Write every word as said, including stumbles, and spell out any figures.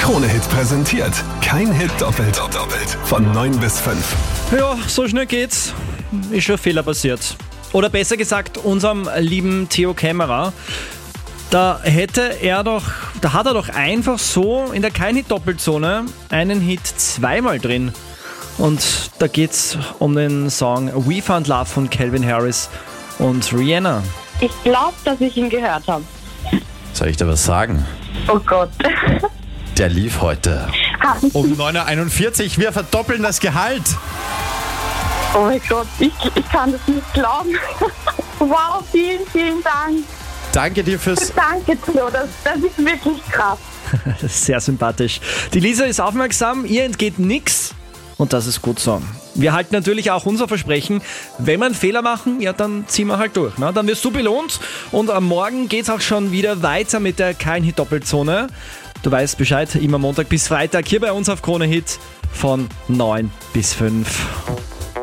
Krone-Hit präsentiert. Kein Hit doppelt. doppelt. Von neun bis fünf. Ja, so schnell geht's. Ist schon ein Fehler passiert. Oder besser gesagt, unserem lieben Theo Kämmerer. Da hätte er doch, da hat er doch einfach so in der Kein-Hit-Doppelzone einen Hit zweimal drin. Und da geht's um den Song We Found Love von Calvin Harris und Rihanna. Ich glaube, dass ich ihn gehört habe. Soll ich dir was sagen? Oh Gott. Der lief heute Haben Sie- um neun Uhr einundvierzig. Wir verdoppeln das Gehalt. Oh mein Gott, ich, ich kann das nicht glauben. Wow, vielen, vielen Dank. Danke dir fürs... Danke, Theo, das, das ist wirklich krass. Sehr sympathisch. Die Lisa ist aufmerksam, ihr entgeht nix und das ist gut so. Wir halten natürlich auch unser Versprechen, wenn wir einen Fehler machen, ja dann ziehen wir halt durch. Ne? Dann wirst du belohnt und am Morgen geht's auch schon wieder weiter mit der Kein-Hit-Doppelzone. Du weißt Bescheid, immer Montag bis Freitag hier bei uns auf Krone Hit von neun bis fünf.